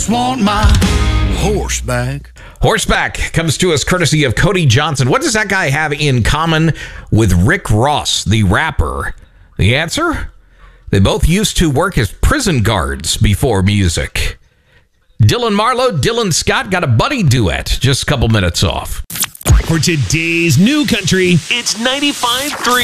just want my horseback. Horseback comes to us courtesy of Cody Johnson. What does that guy have in common with Rick Ross, the rapper? The answer? They both used to work as prison guards before music. Dylan Marlowe, Dylan Scott got a buddy duet just a couple minutes off. For today's new country, It's 95.3